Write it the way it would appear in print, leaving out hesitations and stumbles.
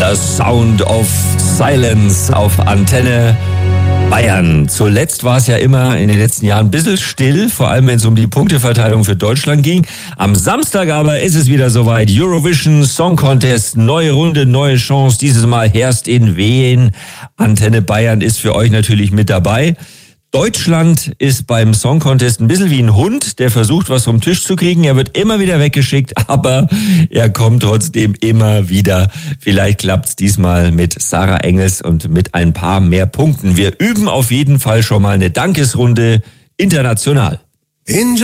The Sound of Silence auf Antenne Bayern. Zuletzt war es ja immer in den letzten Jahren ein bisschen still, vor allem wenn es um die Punkteverteilung für Deutschland ging. Am Samstag aber ist es wieder soweit. Eurovision Song Contest, neue Runde, neue Chance. Dieses Mal herrscht in Wien. Antenne Bayern ist für euch natürlich mit dabei. Deutschland ist beim Song Contest ein bisschen wie ein Hund, der versucht, was vom Tisch zu kriegen. Er wird immer wieder weggeschickt, aber er kommt trotzdem immer wieder. Vielleicht klappt's diesmal mit Sarah Engels und mit ein paar mehr Punkten. Wir üben auf jeden Fall schon mal eine Dankesrunde international.